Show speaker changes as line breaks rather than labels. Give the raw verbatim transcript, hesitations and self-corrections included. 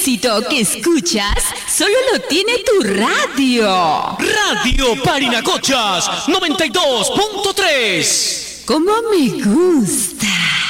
éxito que escuchas solo lo tiene tu radio.
Radio Parinacochas noventa y dos punto tres.
Como me gusta.